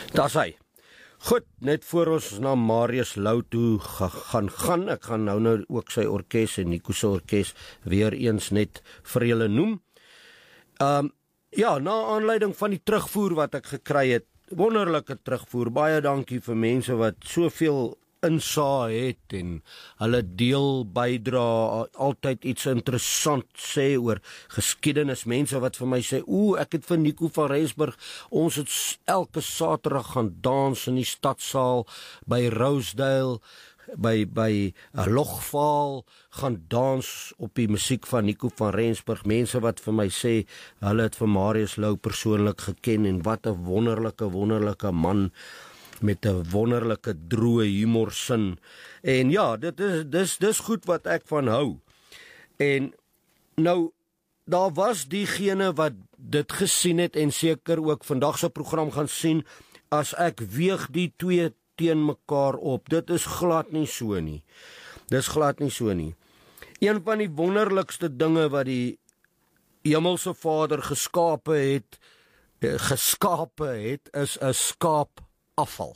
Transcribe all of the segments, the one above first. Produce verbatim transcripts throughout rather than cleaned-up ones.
Daar's hy. Goed, net voor ons na Marius Lou toe gaan gaan, ek gaan nou nou ook sy orkes en Nico se orkes weer eens net vir julle noem. Um, ja, na aanleiding van die terugvoer wat ek gekry het, wonderlike terugvoer, baie dankie vir mense wat soveel insaag het en hulle deel bydra, altyd iets interessant sê oor geskiedenis, mense wat vir my sê, oe, ek het vir Nico van Rensburg, ons het elke Saterdag gaan dans in die stadsaal, by Rosedale, by, by Logvaal, gaan dans op die musiek van Nico van Rensburg, mense wat vir my sê, hulle het vir Marius Lou persoonlik geken, en wat 'n wonderlike, wonderlike man, met 'n wonderlike droë humorsin. En ja, dit is dis dis goed wat ek van hou. En nou daar was diegene wat dit gesien het en seker ook vandag se program gaan sien, as ek weeg die twee teen mekaar op. Dit is glad nie so nie. Dis glad nie so nie. Een van die wonderlikste dinge wat die Hemelse Vader geskape het, geskape het, is 'n skaap afval.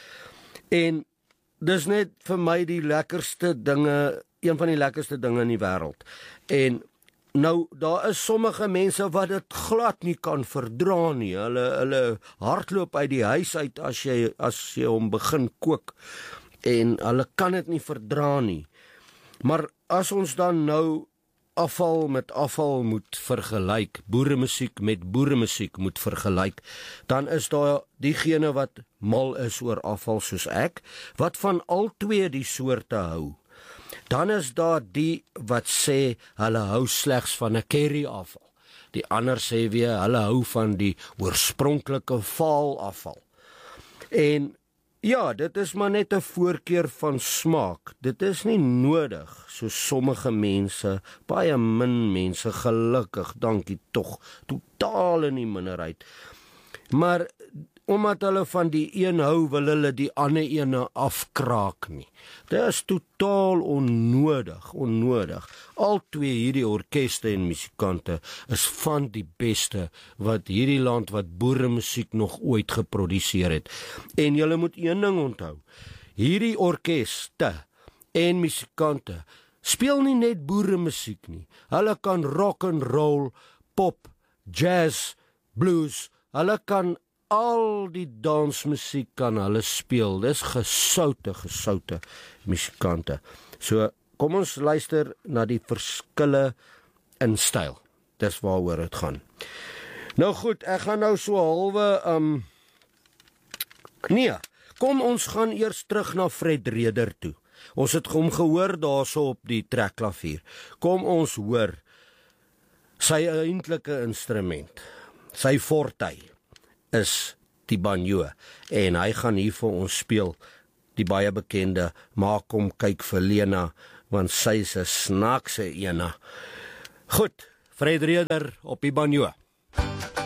En dis net vir my die lekkerste dinge, een van die lekkerste dinge in die wêreld. En nou, daar is sommige mense wat dit glad nie kan verdra nie. Hulle hulle hardloop uit die huis uit as jy as jy hom begin kook. En hulle kan dit nie verdra nie. Maar as ons dan nou afval met afval moet vergelyk, boeremusiek met boeremusiek moet vergelyk, dan is daar diegene wat mal is oor afval soos ek, wat van al twee die soorte hou. Dan is daar die wat sê, hulle hou slegs van 'n curry afval. Die ander sê weer, hulle hou van die oorspronklike vaal afval. En ja, dit is maar net 'n voorkeur van smaak. Dit is nie nodig, so sommige mense, baie min mense, gelukkig, dankie tog, totaal in die minderheid. Maar omdat hulle van die een hou, wil hulle die ander ene afkraak nie. Dit is totaal onnodig, onnodig. Al twee hierdie orkeste en musikante is van die beste wat hierdie land, wat boeremusiek nog ooit geproduseer het. En julle moet een ding onthou, hierdie orkeste en musikante speel nie net boeremusiek nie. Hulle kan rock and roll, pop, jazz, blues, hulle kan al die dansmusiek kan hulle speel. Dis gesoute, gesoute musikante. So, kom ons luister na die verskille in styl. Dis waaroor dit gaan. Nou goed, ek gaan nou so halwe um nee, kom ons gaan eers terug na Fred Reder toe. Ons het hom gehoor daarso op die trekklavier. Kom ons hoor sy eintlike instrument, sy forte is die banjo, en hy gaan hier vir ons speel die baie bekende Maak hom kyk vir Lena, want sy is 'n snaakse ene. Goed, Fred Reder op die banjo.